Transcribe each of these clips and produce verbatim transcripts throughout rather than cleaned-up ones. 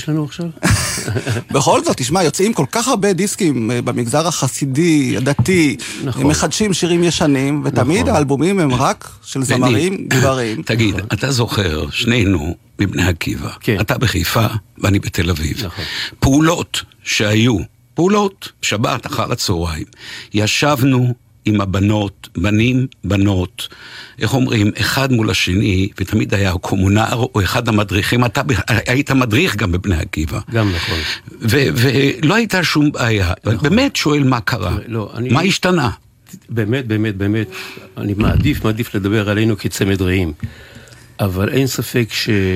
יש לנו עכשיו? בכל זאת, תשמע, יוצאים כל כך הרבה דיסקים במגזר החסידי, הדתי, הם מחדשים שירים ישנים, ותמיד האלבומים הם רק של זמרים גברים. תגיד, אתה זוכר, שנינו מבני עקיבא, אתה בחיפה ואני בתל אביב. פעולות שהיו, פעולות, שבת אחר הצהריים, ישבנו עם הבנות, בנים, בנות, איך אומרים, אחד מול השני, ותמיד היה קומונר או אחד המדריכים, אתה היית מדריך גם בבני עקיבא. גם נכון. ולא הייתה שום בעיה. באמת שואל מה קרה, מה השתנה? באמת, באמת, באמת, אני מעדיף, מעדיף לדבר עלינו כצמד רעים, אבל אין ספק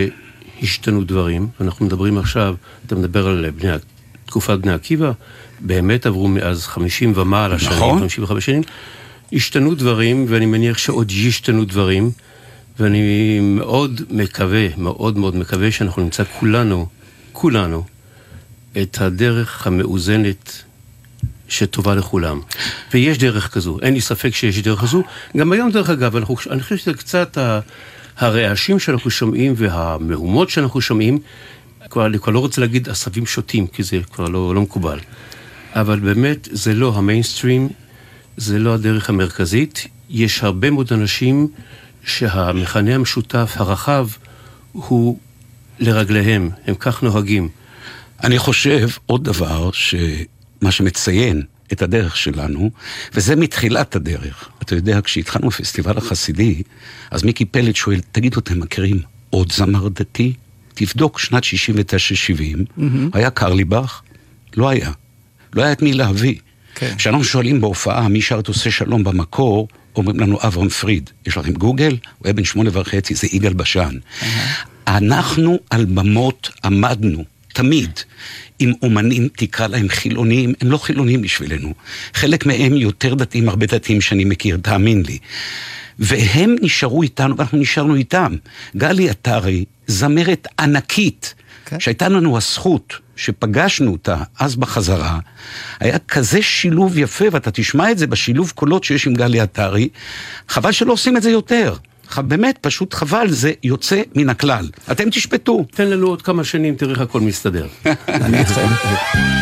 שהשתנו דברים, אנחנו מדברים עכשיו, אתה מדבר על בני, תקופת בני עקיבא, באמת עברו מאז חמישים ומעלה שנים, נכון? חמישים וחמש שנים, השתנו דברים, ואני מניח שעוד ישתנו דברים, ואני מאוד מקווה, מאוד מאוד מקווה שאנחנו נמצא כולנו, כולנו, את הדרך המאוזנת שטובה לכולם. ויש דרך כזו, אין לי ספק שיש דרך כזו. גם היום דרך אגב, אנחנו, אני חושב שזה קצת ה, הרעשים שאנחנו שומעים והמהומות שאנחנו שומעים, כבר, אני כבר לא רוצה להגיד עשבים שוטים, כי זה כבר לא, לא מקובל. אבל באמת זה לא המיינסטרים, זה לא הדרך המרכזית. יש הרבה מאוד אנשים שהמכנה המשותף הרחב הוא לרגליהם, הם כך נוהגים. אני חושב עוד דבר שמה שמציין את הדרך שלנו, וזה מתחילת הדרך. אתה יודע, כשהתחלנו בפסטיבל החסידי, אז מיקי פלד שואל, תגידו, אתם מכירים עוד זמר דתי? תבדוק שנת שישים ותשע שבעים, היה קרליבך? לא היה. לא היה את מי להביא. כשאנחנו שואלים בהופעה, מי שרת עושה שלום במקור, אומרים לנו אברהם פריד. יש לכם גוגל? הוא היה בן שמונה וחצי, זה יגאל בשן. אנחנו על במות עמדנו, תמיד, עם אומנים, תקרא להם חילוניים, הם לא חילוניים בשבילנו. חלק מהם יותר דתיים, הרבה דתיים שאני מכיר, תאמין לי. והם נשארו איתנו, ואנחנו נשארנו איתם. גלי עטרי, זמרת ענקית, okay. שהייתה לנו הזכות, שפגשנו אותה אז בחזרה, היה כזה שילוב יפה, ואתה תשמע את זה בשילוב קולות שיש עם גלי עטרי, חבל שלא עושים את זה יותר. באמת, פשוט חבל, זה יוצא מן הכלל. אתם תשפטו. תן לנו עוד כמה שנים, תראה הכל מסתדר. אני איתכם.